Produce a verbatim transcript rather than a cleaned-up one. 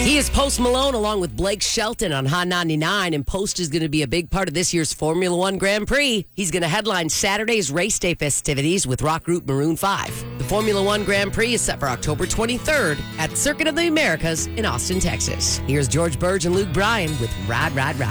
He is Post Malone along with Blake Shelton on Hot ninety-nine, and Post is going to be a big part of this year's Formula One Grand Prix. He's going to headline Saturday's race day festivities with rock group Maroon five. The Formula One Grand Prix is set for October twenty-third at Circuit of the Americas in Austin, Texas. Here's George Burge and Luke Bryan with Ride, Ride, Ride.